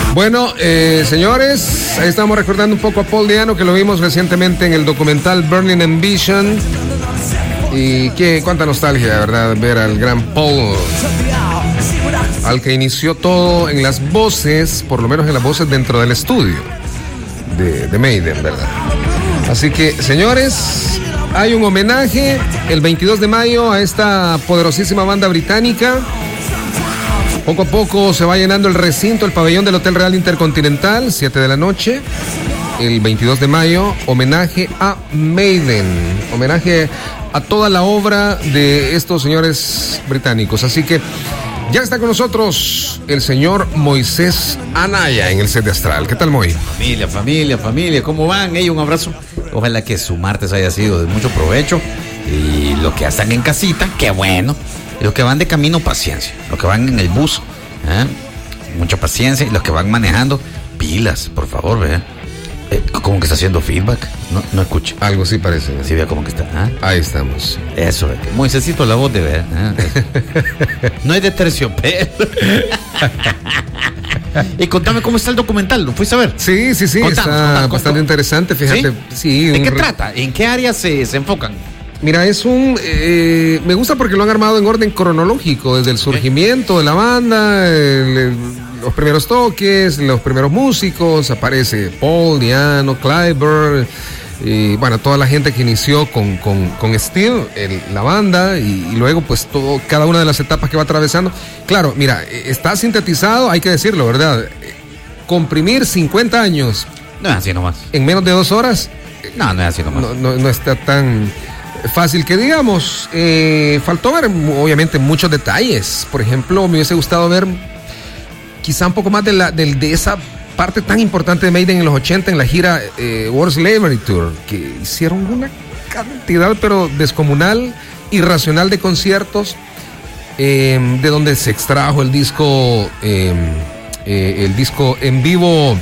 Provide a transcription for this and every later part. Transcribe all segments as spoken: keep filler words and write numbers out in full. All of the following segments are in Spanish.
Bueno, eh, señores, ahí estamos recordando un poco a Paul Di'Anno, que lo vimos recientemente en el documental Burning Ambition. Y qué, cuánta nostalgia, de verdad, ver al gran Paul, al que inició todo en las voces, por lo menos en las voces dentro del estudio de, de Maiden, ¿verdad? Así que, señores, hay un homenaje el veintidós de mayo a esta poderosísima banda británica. Poco a poco se va llenando el recinto, el pabellón del Hotel Real Intercontinental, siete de la noche, el veintidós de mayo, homenaje a Maiden, homenaje a toda la obra de estos señores británicos. Así que ya está con nosotros el señor Moisés Anaya en el set de Astral. ¿Qué tal, Moy? Familia, familia, familia, ¿cómo van? Hey, un abrazo. Ojalá que su martes haya sido de mucho provecho. Y los que están en casita, qué bueno. Y los que van de camino, paciencia. Los que van en el bus, ¿eh? mucha paciencia. Y los que van manejando, pilas, por favor, ¿verdad? Eh, como que está haciendo feedback. No, no escucha. Algo sí parece. Sí, vea como que está. ¿eh? Ahí estamos. Eso, Moisésito, la voz de ver. ¿eh? No es de terciopelo. Y contame cómo está el documental, ¿lo fuiste a ver? Sí, sí, sí, Contanos, está contanos, bastante contanos. interesante, fíjate. ¿Sí? Sí, ¿De qué re... trata? ¿En qué áreas se, se enfocan? Mira, es un... Eh, me gusta porque lo han armado en orden cronológico, desde el surgimiento de la banda, el, el, los primeros toques, los primeros músicos, aparece Paul, Di'Anno, Clive Burr, y bueno, toda la gente que inició con, con, con Steve, el, la banda, y, y luego pues todo, cada una de las etapas que va atravesando. Claro, mira, está sintetizado, hay que decirlo, ¿verdad? Comprimir cincuenta años. No es así nomás. En menos de dos horas. No, no es así nomás. No, no, no está tan fácil que digamos. Eh, faltó ver, obviamente, muchos detalles. Por ejemplo, me hubiese gustado ver quizá un poco más de, la, de, de esa parte tan importante de Maiden en los ochenta en la gira eh, World Slavery Tour, que hicieron una cantidad pero descomunal, irracional de conciertos, eh, de donde se extrajo el disco, eh, eh, el disco en vivo.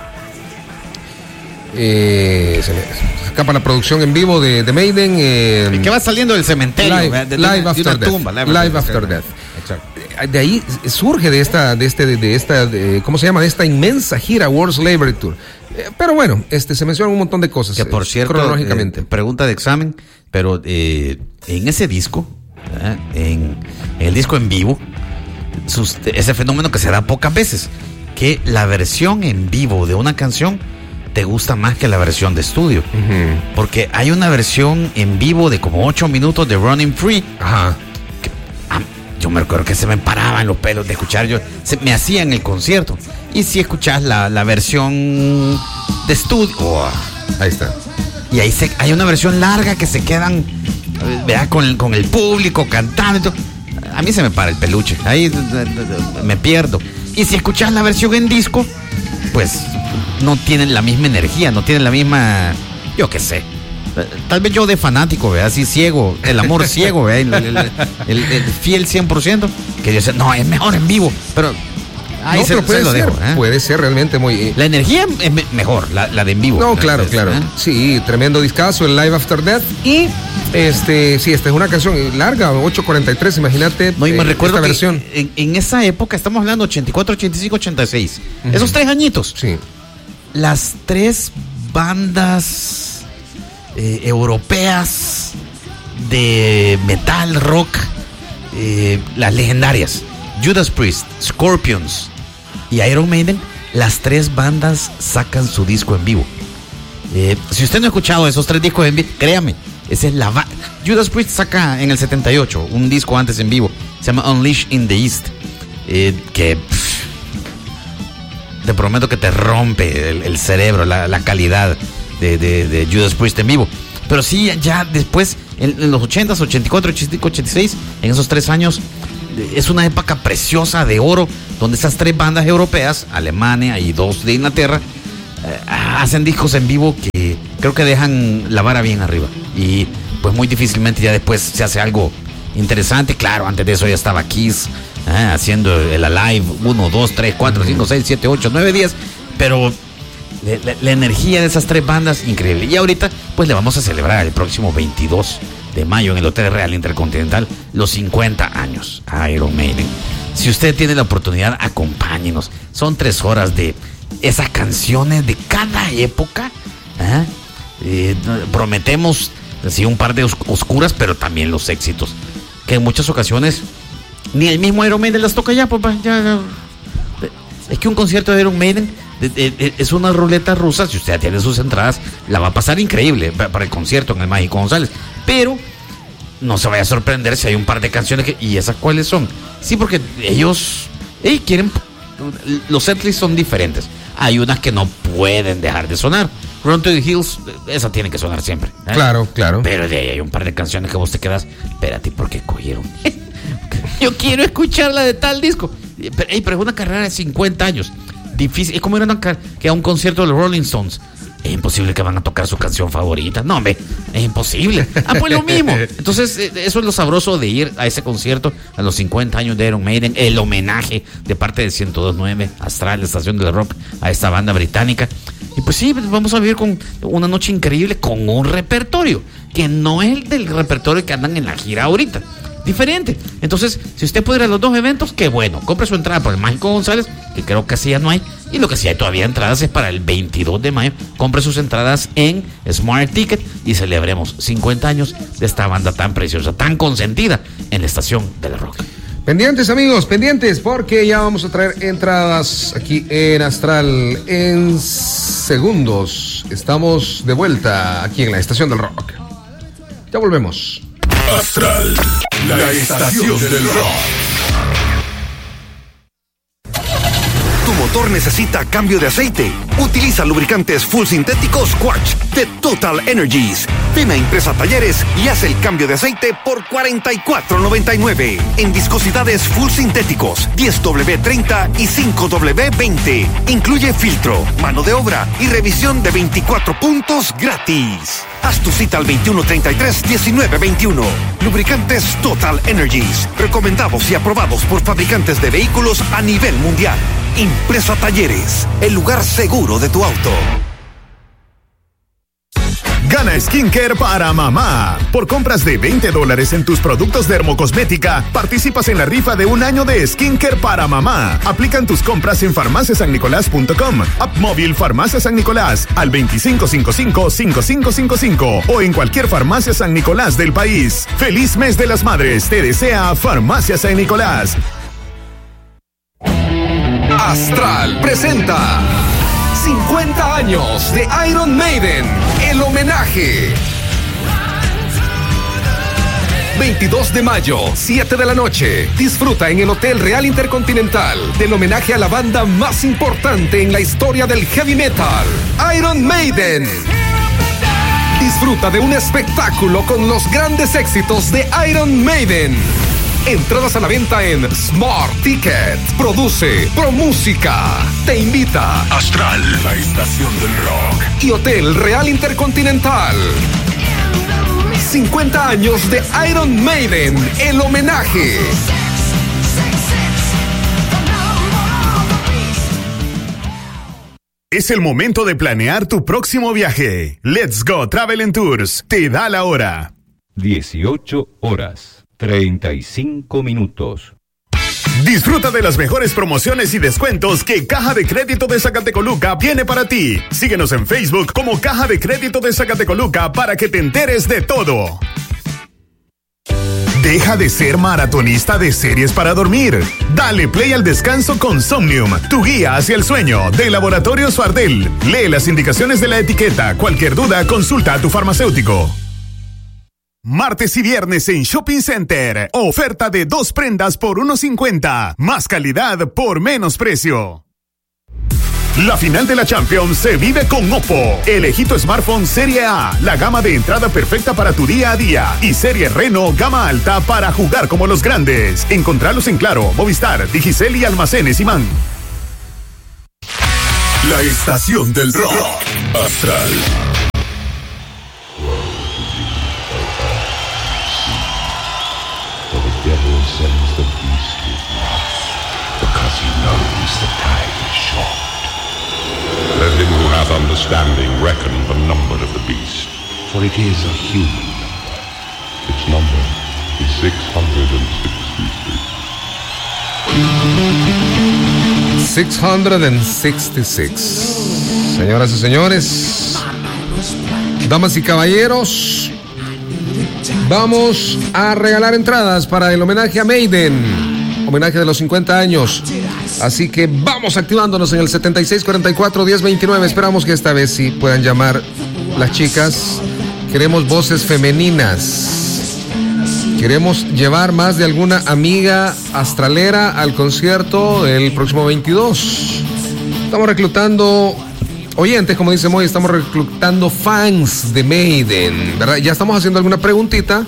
Eh, se me escapa la producción en vivo de, de Maiden. Eh, ¿Qué va saliendo del cementerio? Live, de, de, live de, After de una Death. tumba, live, Live after, after death. Death. Exacto. De ahí surge de esta, de este, de esta, de, ¿cómo se llama? De esta inmensa gira World Slavery Tour. Eh, pero bueno, este, se mencionan un montón de cosas. Que por cierto, cronológicamente. Eh, pregunta de examen, pero eh, en ese disco, ¿eh? en, en el disco en vivo, sus, ese fenómeno que se da pocas veces, que la versión en vivo de una canción te gusta más que la versión de estudio. Uh-huh. Porque hay una versión en vivo de como ocho minutos de Running Free. Ajá. Que, ah, yo me recuerdo que se me paraban los pelos de escuchar. Yo, se me hacía en el concierto. Y si escuchas la, la versión de estudio. Oh, ahí está. Y ahí se, hay una versión larga que se quedan, ¿verdad? Con, el, con el público cantando. A mí se me para el peluche. Ahí me pierdo. Y si escuchas la versión en disco, pues no tienen la misma energía, no tienen la misma, yo qué sé, tal vez yo de fanático, ¿verdad? Así ciego, el amor ciego, ¿verdad? El, el, el, el fiel cien por ciento, que yo sé, no, es mejor en vivo, pero ahí no, se, pero puede se lo ser, dejo, ¿eh? puede ser realmente muy... Eh, la energía es me, mejor, la, la de en vivo. No, claro, es, claro. ¿eh? Sí, tremendo discazo, el Live After Death. Y, este, sí, esta es una canción larga, ocho cuarenta y tres, imagínate. No, y me eh, recuerdo esta que versión. En, en esa época, estamos hablando ochenta y cuatro, ochenta y cinco, ochenta y seis, uh-huh. Esos tres añitos. Sí. Las tres bandas eh, europeas de metal, rock, eh, las legendarias, Judas Priest, Scorpions y Iron Maiden, las tres bandas sacan su disco en vivo. Eh, si usted no ha escuchado esos tres discos en vivo, créame, esa es la va- Judas Priest saca en el setenta y ocho un disco antes en vivo, se llama Unleashed in the East, eh, que pff, te prometo que te rompe el, el cerebro, la, la calidad de, de, de Judas Priest en vivo. Pero sí, ya después, en, en los ochentas, ochenta y cuatro, ochenta y cinco, ochenta y seis, en esos tres años, es una época preciosa de oro, donde esas tres bandas europeas, Alemania y dos de Inglaterra, eh, hacen discos en vivo que creo que dejan la vara bien arriba. Y pues muy difícilmente ya después se hace algo interesante. Claro, antes de eso ya estaba Kiss, eh, haciendo el Alive uno, dos, tres, cuatro, cinco, seis, siete, ocho, nueve, diez, pero la, la, la energía de esas tres bandas, increíble. Y ahorita pues le vamos a celebrar el próximo veintidós de mayo en el Hotel Real Intercontinental los cincuenta años a Iron Maiden. Si usted tiene la oportunidad, acompáñenos. Son tres horas de esas canciones de cada época. ¿eh? Eh, prometemos sí, un par de os- oscuras, pero también los éxitos. Que en muchas ocasiones ni el mismo Iron Maiden las toca ya, papá. Ya, ya. Es que un concierto de Iron Maiden de, de, de, es una ruleta rusa. Si usted tiene sus entradas, la va a pasar increíble para, para el concierto en el Mágico González. Pero no se vaya a sorprender si hay un par de canciones que, ¿y esas cuáles son? Sí, porque ellos hey, quieren, los setlists son diferentes. Hay unas que no pueden dejar de sonar. Run to the Hills, esa tiene que sonar siempre. ¿eh? Claro, claro. Pero de ahí hay un par de canciones que vos te quedas, espérate, ¿por qué cogieron? Yo quiero escuchar la de tal disco. Pero, hey, pero es una carrera de cincuenta años. Difícil. Es como ir a, una, que a un concierto de los Rolling Stones. Es imposible que van a tocar su canción favorita. No, hombre, es imposible. Ah, pues lo mismo. Entonces, eso es lo sabroso de ir a ese concierto a los cincuenta años de Iron Maiden. El homenaje de parte de ciento dos punto nueve Astral, la estación del rock, a esta banda británica. Y pues sí, vamos a vivir con una noche increíble con un repertorio que no es el del repertorio que andan en la gira ahorita. Diferente. Entonces, si usted puede ir a los dos eventos, qué bueno. Compre su entrada por el Mágico González, que creo que así ya no hay. Y lo que sí hay todavía entradas es para el veintidós de mayo. Compre sus entradas en Smart Ticket y celebremos cincuenta años de esta banda tan preciosa, tan consentida en la estación del rock. Pendientes, amigos, pendientes, porque ya vamos a traer entradas aquí en Astral en segundos. Estamos de vuelta aquí en la estación del rock. Ya volvemos. Astral, la estación del rock. Tu motor necesita cambio de aceite. Utiliza lubricantes full sintéticos Quartz de Total Energies. Ven a Impresa Talleres y haz el cambio de aceite por cuarenta y cuatro noventa y nueve en viscosidades full sintéticos diez doble treinta y cinco doble veinte. Incluye filtro, mano de obra y revisión de veinticuatro puntos gratis. Haz tu cita al veintiuno treinta y tres diecinueve veintiuno. Lubricantes Total Energies, recomendados y aprobados por fabricantes de vehículos a nivel mundial. Impresa Talleres, el lugar seguro de tu auto. Gana Skincare para mamá. Por compras de veinte dólares en tus productos dermocosmética, participas en la rifa de un año de Skincare para mamá. Aplican tus compras en farmacia san nicolás punto com, app móvil Farmacia San Nicolás al veinticinco cincuenta y cinco cincuenta y cinco cincuenta y cinco o en cualquier farmacia San Nicolás del país. Feliz mes de las madres, te desea Farmacia San Nicolás. Astral presenta cincuenta años de Iron Maiden, el homenaje. veintidós de mayo, siete de la noche. Disfruta en el Hotel Real Intercontinental del homenaje a la banda más importante en la historia del heavy metal, Iron Maiden. Disfruta de un espectáculo con los grandes éxitos de Iron Maiden. Entradas a la venta en Smart Ticket. Produce ProMúsica. Te invita Astral, la estación del rock. y Hotel Real Intercontinental. cincuenta años de Iron Maiden, el homenaje. Es el momento de planear tu próximo viaje. Let's Go Travel and Tours te da la hora. dieciocho horas, treinta y cinco minutos. Disfruta de las mejores promociones y descuentos que Caja de Crédito de Zacatecoluca tiene para ti. Síguenos en Facebook como Caja de Crédito de Zacatecoluca para que te enteres de todo. Deja de ser maratonista de series para dormir. Dale play al descanso con Somnium, tu guía hacia el sueño, de Laboratorios Fardel. Lee las indicaciones de la etiqueta. Cualquier duda, consulta a tu farmacéutico. Martes y viernes en Shopping Center. Oferta de dos prendas por uno cincuenta. Más calidad por menos precio. La final de la Champions se vive con Oppo. Elegí tu smartphone Serie A, la gama de entrada perfecta para tu día a día. Y Serie Reno, gama alta para jugar como los grandes. Encontralos en Claro, Movistar, Digicel y Almacenes Imán. La estación del rock. Astral. Devil sends the beast with wrath, because he knows the time is short. Let him who hath understanding reckon the number of the beast, for it is a human number. Its number is six hundred sixty-six. seiscientos sesenta y seis. Señoras y señores, damas y caballeros, vamos a regalar entradas para el homenaje a Maiden, homenaje de los cincuenta años. Así que vamos activándonos en el setenta y seis cuarenta y cuatro diez veintinueve. Esperamos que esta vez sí puedan llamar las chicas. Queremos voces femeninas. Queremos llevar más de alguna amiga astralera al concierto el próximo veintidós. Estamos reclutando oyentes, como dice Moy, estamos reclutando fans de Maiden, ¿verdad? Ya estamos haciendo alguna preguntita.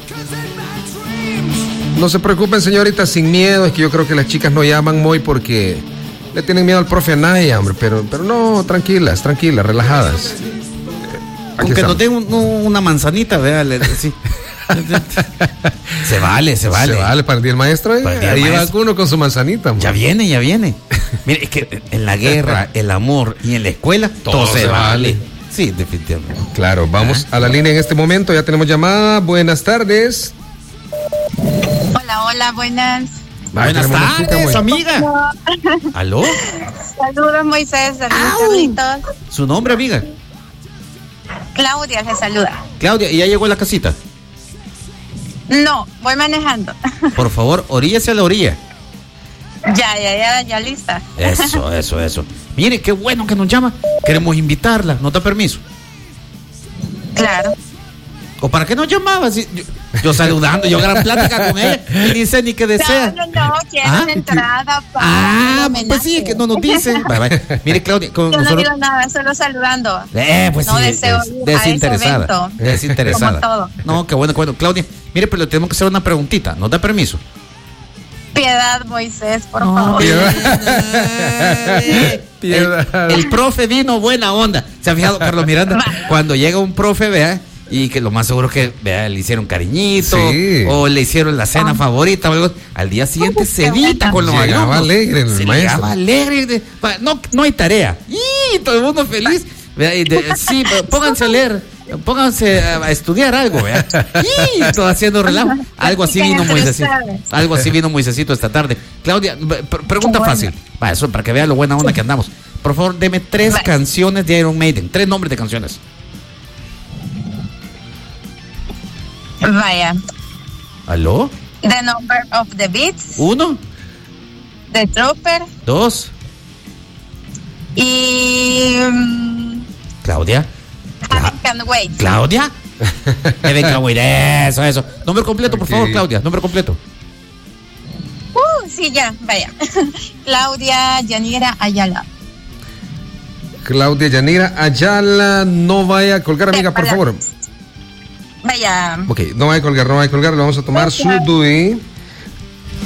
No se preocupen, señoritas, sin miedo. Es que yo creo que las chicas no llaman, Moy, porque le tienen miedo al profe Anaya, hombre. Pero, pero no, tranquilas, tranquilas, relajadas. Aunque nos den un, una manzanita, véale, sí. Se vale, se vale. Se vale para el día del maestro. Eh. Día Ahí maestro. va uno con su manzanita. Ya man. viene, ya viene. Mire, es que en la guerra, el amor y en la escuela, todo, Todo se se vale. vale. Sí, definitivamente. Claro, vamos a la línea en este momento. Ya tenemos llamada. Buenas tardes. Hola, hola, buenas. Buenas tenemos una chica, tardes, Moy. amiga. ¿Aló? Saludos, Moisés. Saludos, Carlitos. ¿Su nombre, amiga? Claudia se saluda. Claudia, ¿y ya llegó a la casita? No, voy manejando. Por favor, oríllese a la orilla. Ya, ya, ya, ya lista. Eso, eso, eso. Mire, qué bueno que nos llama. Queremos invitarla. ¿No te da permiso? Claro. ¿O para qué nos llamaba? Si yo, yo saludando, yo gran plática con ella. Y dice ni que desea. No, no, no, quiero ¿Ah? una entrada para Ah, el homenaje. pues sí, que no nos dice. Bye, bye. Mire, Claudia, con Yo no nosotros. digo nada, solo saludando. Eh, pues No sí, deseo des- ir a ese desinteresada. evento. Desinteresada. Como todo. No, qué bueno, qué bueno. Claudia, mire, pero le tenemos que hacer una preguntita. ¿Nos da permiso? Piedad, Moisés, por No, favor. El, Piedad. el profe vino buena onda. ¿Se ha fijado, Carlos Miranda? Cuando llega un profe, vea, y que lo más seguro que, vea, le hicieron cariñito, Sí. o le hicieron la cena favorita, o algo, al día siguiente se edita con los Llegaba alumnos. alegre el Se maestro. Llegaba alegre. de- pa- no, no hay tarea. Y todo el mundo feliz. Vea, y de- sí, pónganse a leer. Pónganse a, a estudiar algo, vea. Y todo haciendo relajo. Algo así vino Moisésito. Algo así vino Moisésito esta tarde. Claudia, pre- pregunta Bueno. fácil. Va, eso para que vea lo buena onda que andamos. Por favor, deme tres Vale. canciones de Iron Maiden. Tres nombres de canciones. Vaya. ¿Aló? The Number of the Beats, Uno, The Trooper dos. y... mm, Claudia. I Can't Wait. Claudia. Heaven Can Wait. Eso, eso. Nombre completo, por Ok. favor, Claudia. Nombre completo. Uh, sí, ya, vaya. Claudia Yanira Ayala. Claudia Yanira Ayala, no vaya a colgar, amiga, por favor. Vaya. Ok, no vaya a colgar, no vaya a colgar. Le vamos a tomar su D U I.